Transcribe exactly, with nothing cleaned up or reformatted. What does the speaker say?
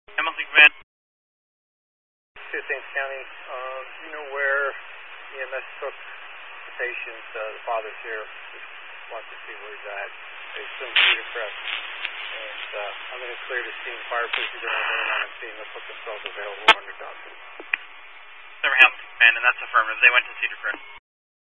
Hamilton Command. To Saint County, um, do you know where E M S took the patient? Uh, the father's here. Just want to see where he's at. They assume Cedar Crest. And uh, I'm going to clear the scene. Fire police are going to run around and see and they'll put themselves available under doctor. Over Hamilton Command, and that's affirmative. They went to Cedar Crest.